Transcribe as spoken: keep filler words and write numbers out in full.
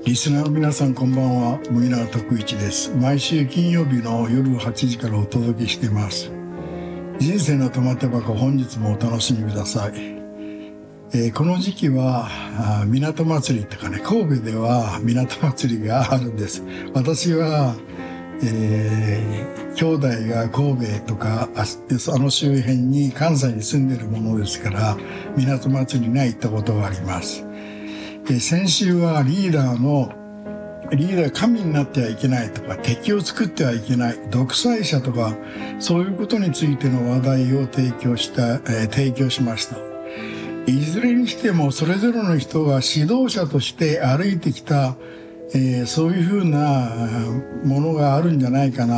リスナーの皆さん、こんばんは。森永徳一です。毎週金曜日の夜はちじからお届けしています。人生の玉手箱、本日もお楽しみください。えー、この時期は港祭りとかね、神戸では港祭りがあるんです。私は、えー、兄弟が神戸とかあの周辺に、関西に住んでいるものですから、港祭りには行ったことがあります。えー、先週はリーダーのリーダー神になってはいけないとか、敵を作ってはいけない、独裁者とか、そういうことについての話題を提供した、えー、提供しました。いずれにしてもそれぞれの人が指導者として歩いてきた、えー、そういうふうなものがあるんじゃないかな